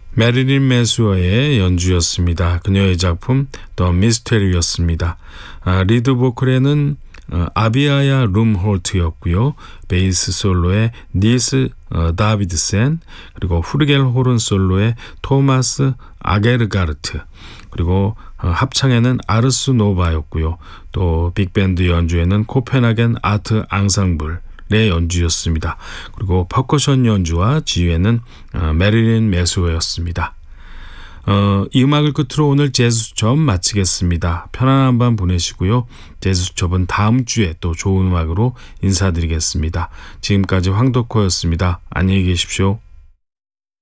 메릴린 매수어의 연주였습니다. 그녀의 작품 The Mystery였습니다. 리드 보컬에는 아비아야 룸홀트였고요. 베이스 솔로의 닐스 다비드센, 그리고 후르겔 호른 솔로의 토마스 아게르가르트, 그리고 합창에는 아르스 노바였고요. 또 빅밴드 연주에는 코펜하겐 아트 앙상블의 연주였습니다. 그리고 퍼커션 연주와 지휘에는 메릴린 매수어였습니다. 이 음악을 끝으로 오늘 재즈 수첩 마치겠습니다. 편안한 밤 보내시고요. 재즈 수첩은 다음 주에 또 좋은 음악으로 인사드리겠습니다. 지금까지 황덕호였습니다. 안녕히 계십시오.